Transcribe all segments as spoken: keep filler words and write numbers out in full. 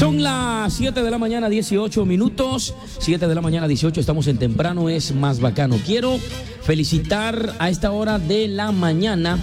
Son las siete de la mañana, dieciocho minutos. siete de la mañana, dieciocho. Estamos en Temprano es Más Bacano. Quiero felicitar a esta hora de la mañana.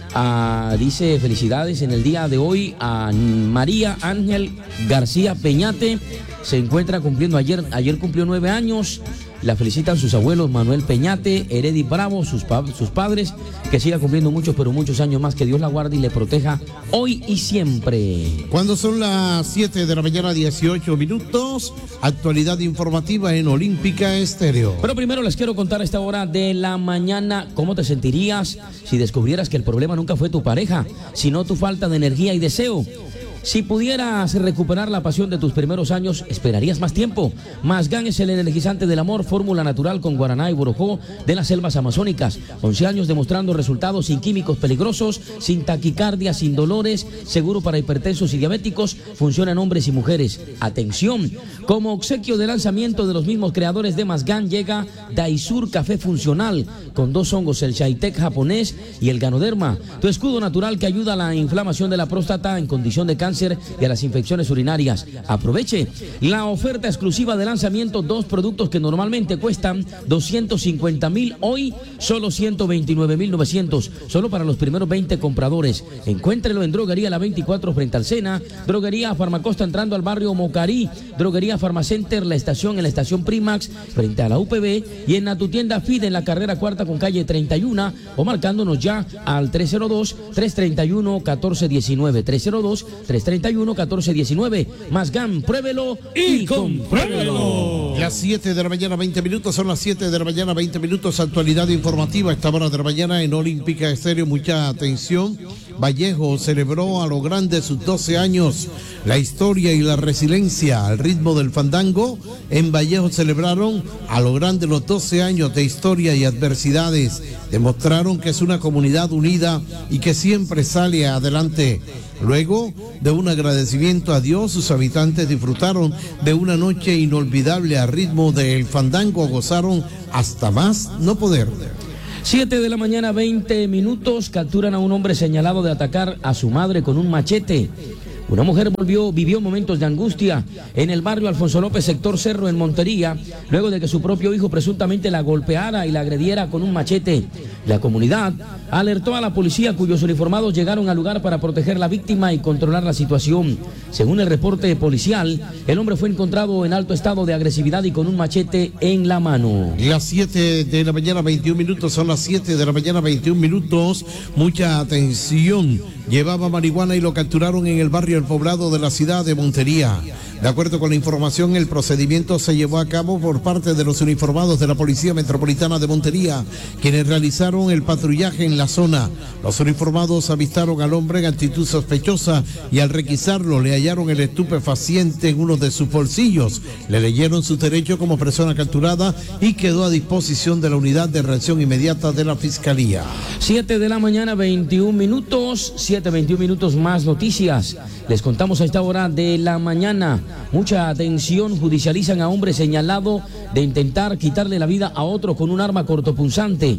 A, dice felicidades en el día de hoy a María Ángel García Peñate. Se encuentra cumpliendo ayer, ayer cumplió nueve años. La felicitan sus abuelos Manuel Peñate, Heredi Bravo, sus, pa sus padres. Que siga cumpliendo muchos, pero muchos años más. Que Dios la guarde y le proteja hoy y siempre. Cuando son las siete de la mañana, dieciocho minutos, actualidad informativa en Olímpica Estéreo. Pero primero les quiero contar a esta hora de la mañana cómo te sentirías si descubrieras que el problema nunca fue tu pareja, sino tu falta de energía y deseo. Si pudieras recuperar la pasión de tus primeros años, esperarías más tiempo. Masgan es el energizante del amor, fórmula natural con guaraná y borojó de las selvas amazónicas. once años demostrando resultados sin químicos peligrosos, sin taquicardia, sin dolores, seguro para hipertensos y diabéticos, funciona en hombres y mujeres. Atención, como obsequio de lanzamiento de los mismos creadores de Masgan llega Daisur Café Funcional, con dos hongos, el Shaitek japonés y el Ganoderma. Tu escudo natural que ayuda a la inflamación de la próstata en condición de cáncer y a las infecciones urinarias. Aproveche la oferta exclusiva de lanzamiento, dos productos que normalmente cuestan doscientos cincuenta mil, hoy solo ciento veintinueve mil novecientos, solo para los primeros veinte compradores. Encuéntrelo en Droguería La veinticuatro frente al Sena, Droguería Farmacosta entrando al barrio Mocarí, Droguería Farmacenter, la estación en la estación Primax frente a la U P B y en tu tienda Fide en la carrera cuarta con calle treinta y uno o marcándonos ya al tres cero dos, tres tres uno, uno cuatro uno nueve, tres cero dos, tres treinta y uno, catorce diecinueve. Masgan, pruébelo y compruébelo. Las siete de la mañana, veinte minutos, son las siete de la mañana, veinte minutos, actualidad informativa, esta hora de la mañana en Olímpica Estéreo, mucha atención. Vallejo celebró a lo grande sus doce años, la historia y la resiliencia al ritmo del fandango. En Vallejo celebraron a lo grande los doce años de historia y adversidades, demostraron que es una comunidad unida y que siempre sale adelante. Luego de un agradecimiento a Dios, sus habitantes disfrutaron de una noche inolvidable a ritmo del fandango, gozaron hasta más no poder. siete de la mañana, veinte minutos, capturan a un hombre señalado de atacar a su madre con un machete. Una mujer volvió, vivió momentos de angustia en el barrio Alfonso López, sector Cerro, en Montería, luego de que su propio hijo presuntamente la golpeara y la agrediera con un machete. La comunidad alertó a la policía, cuyos uniformados llegaron al lugar para proteger a la víctima y controlar la situación. Según el reporte policial, el hombre fue encontrado en alto estado de agresividad y con un machete en la mano. Las siete de la mañana, veintiún minutos, son las siete de la mañana, veintiún minutos. Mucha atención. Llevaba marihuana y lo capturaron en el barrio El Poblado de la ciudad de Montería. De acuerdo con la información, el procedimiento se llevó a cabo por parte de los uniformados de la Policía Metropolitana de Montería, quienes realizaron el patrullaje en la zona. Los uniformados avistaron al hombre en actitud sospechosa y al requisarlo le hallaron el estupefaciente en uno de sus bolsillos. Le leyeron sus derechos como persona capturada y quedó a disposición de la unidad de reacción inmediata de la Fiscalía. siete de la mañana, veintiún minutos, siete, veintiún minutos, más noticias. Les contamos a esta hora de la mañana. Mucha atención, judicializan a hombre señalado de intentar quitarle la vida a otro con un arma cortopunzante.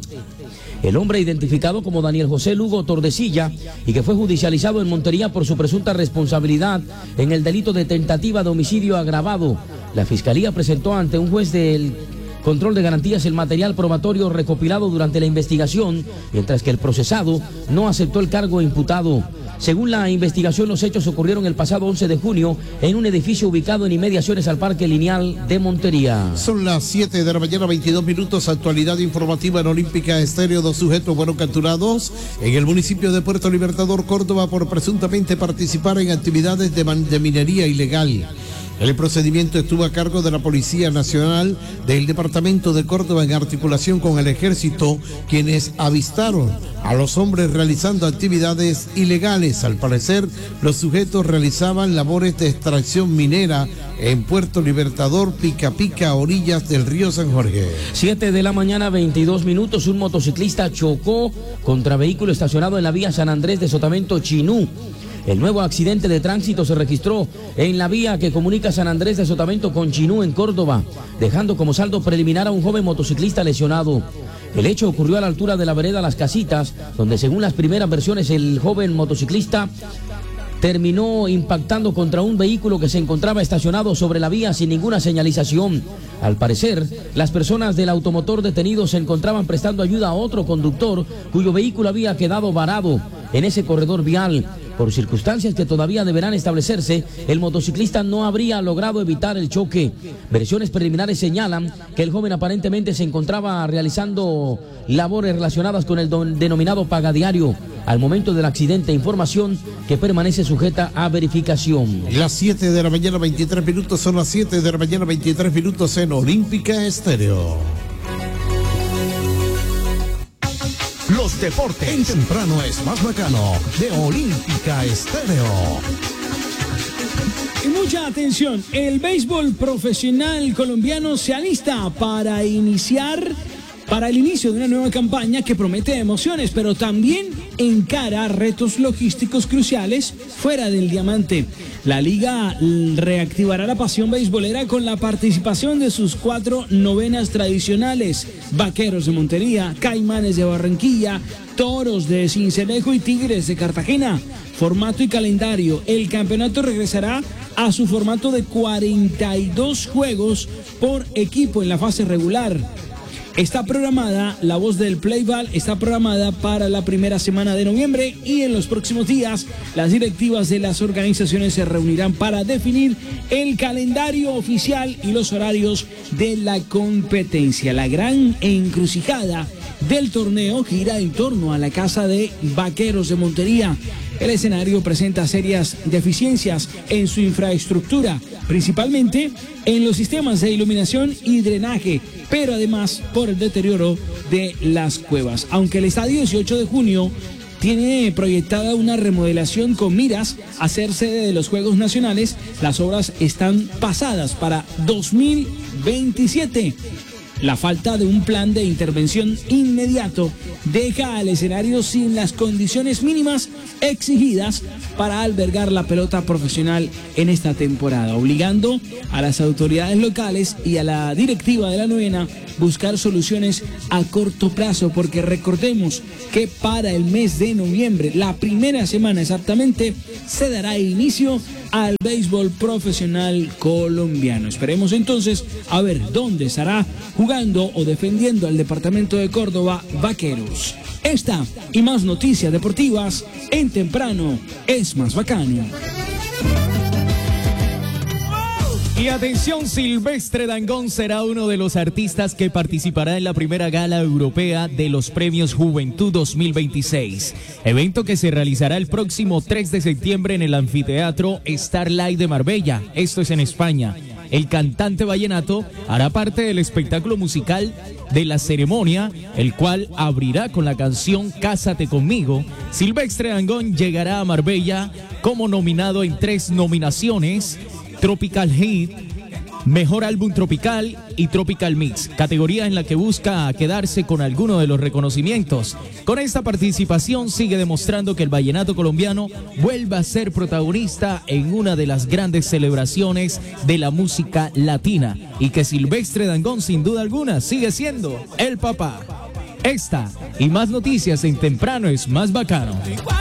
El hombre identificado como Daniel José Lugo Tordesilla y que fue judicializado en Montería por su presunta responsabilidad en el delito de tentativa de homicidio agravado. La Fiscalía presentó ante un juez del Control de Garantías el material probatorio recopilado durante la investigación, mientras que el procesado no aceptó el cargo imputado. Según la investigación, los hechos ocurrieron el pasado once de junio en un edificio ubicado en inmediaciones al Parque Lineal de Montería. Son las siete de la mañana, veintidós minutos, actualidad informativa en Olímpica Estéreo. Dos sujetos fueron capturados en el municipio de Puerto Libertador, Córdoba, por presuntamente participar en actividades de, de minería ilegal. El procedimiento estuvo a cargo de la Policía Nacional del Departamento de Córdoba en articulación con el Ejército, quienes avistaron a los hombres realizando actividades ilegales. Al parecer, los sujetos realizaban labores de extracción minera en Puerto Libertador, Pica Pica, a orillas del río San Jorge. siete de la mañana, veintidós minutos, un motociclista chocó contra vehículo estacionado en la vía San Andrés de Sotavento Chinú. El nuevo accidente de tránsito se registró en la vía que comunica San Andrés de Sotavento con Chinú, en Córdoba, dejando como saldo preliminar a un joven motociclista lesionado. El hecho ocurrió a la altura de la vereda Las Casitas, donde según las primeras versiones el joven motociclista terminó impactando contra un vehículo que se encontraba estacionado sobre la vía sin ninguna señalización. Al parecer, las personas del automotor detenido se encontraban prestando ayuda a otro conductor cuyo vehículo había quedado varado en ese corredor vial. Por circunstancias que todavía deberán establecerse, el motociclista no habría logrado evitar el choque. Versiones preliminares señalan que el joven aparentemente se encontraba realizando labores relacionadas con el denominado pagadiario al momento del accidente, información que permanece sujeta a verificación. Las siete de la mañana, veintitrés minutos, son las siete de la mañana, veintitrés minutos en Olímpica Estéreo. Los deportes en temprano es más bacano de Olímpica Estéreo. Y mucha atención, el béisbol profesional colombiano se alista para iniciar, para el inicio de una nueva campaña que promete emociones, pero también encara retos logísticos cruciales fuera del diamante. La liga reactivará la pasión beisbolera con la participación de sus cuatro novenas tradicionales: Vaqueros de Montería, Caimanes de Barranquilla, Toros de Sincelejo y Tigres de Cartagena. Formato y calendario: el campeonato regresará a su formato de cuarenta y dos juegos por equipo en la fase regular. Está programada, la voz del Playball está programada para la primera semana de noviembre, y en los próximos días las directivas de las organizaciones se reunirán para definir el calendario oficial y los horarios de la competencia. La gran encrucijada del torneo gira en torno a la casa de Vaqueros de Montería. El escenario presenta serias deficiencias en su infraestructura, principalmente en los sistemas de iluminación y drenaje, pero además por el deterioro de las cuevas. Aunque el estadio dieciocho de junio tiene proyectada una remodelación con miras a ser sede de los Juegos Nacionales, las obras están pasadas para dos mil veintisiete. La falta de un plan de intervención inmediato deja al escenario sin las condiciones mínimas exigidas para albergar la pelota profesional en esta temporada, obligando a las autoridades locales y a la directiva de la novena buscar soluciones a corto plazo, porque recordemos que para el mes de noviembre, la primera semana exactamente, se dará inicio al béisbol profesional colombiano. Esperemos entonces a ver dónde estará jugando o defendiendo al departamento de Córdoba Vaqueros. Esta y más noticias deportivas en Temprano es más bacano. Y atención, Silvestre Dangond será uno de los artistas que participará en la primera gala europea de los Premios Juventud dos mil veintiséis, evento que se realizará el próximo tres de septiembre en el anfiteatro Starlight de Marbella, esto es en España. El cantante vallenato hará parte del espectáculo musical de la ceremonia, el cual abrirá con la canción Cásate Conmigo. Silvestre Dangond llegará a Marbella como nominado en tres nominaciones: Tropical Hit, Mejor Álbum Tropical y Tropical Mix, categoría en la que busca quedarse con alguno de los reconocimientos. Con esta participación sigue demostrando que el vallenato colombiano vuelve a ser protagonista en una de las grandes celebraciones de la música latina, y que Silvestre Dangond sin duda alguna sigue siendo el papá. Esta y más noticias en Temprano es más bacano.